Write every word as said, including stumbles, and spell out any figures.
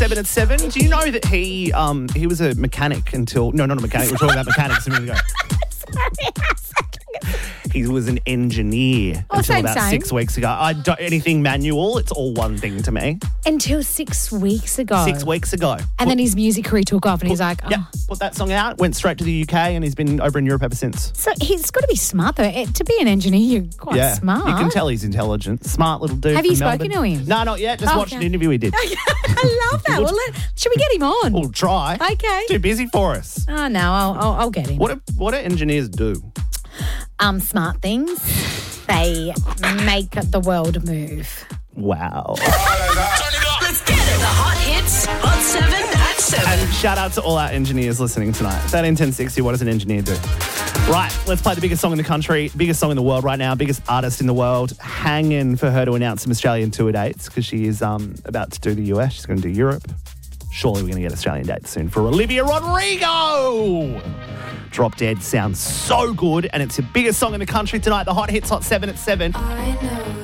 seven at seven. Do you know that he um he was a mechanic until no, not a mechanic. We're talking about mechanics a minute ago. He was an engineer Oh, until same, about same. six weeks ago. I don't, anything manual, it's all one thing to me. Until six weeks ago. Six weeks ago. And then his music career took off and he's like, oh. Yep, put that song out, went straight to the U K, and he's been over in Europe ever since. So he's got to be smart though. Eh, To be an engineer, you're quite yeah, smart. you can tell he's intelligent. Smart little dude. Have you from spoken Melbourne. to him? No, not yet. Just Oh, watched okay. an interview he did. I love that. Well, let, should we get him on? We'll try. Okay. Too busy for us. Oh, no, I'll, I'll, I'll get him. What do, what do engineers do? Um, smart things. They make the world move. Wow. Let's get it. The hot hits on seven at seven. And shout out to all our engineers listening tonight. thirteen ten sixty, what does an engineer do? Right, let's play the biggest song in the country, biggest song in the world right now, biggest artist in the world. Hanging for her to announce some Australian tour dates because she is um, about to do the U S. She's going to do Europe. Surely we're going to get Australian dates soon for Olivia Rodrigo. Drop Dead sounds so good, and it's the biggest song in the country tonight. The Hot Hits Hot seven at seven. I know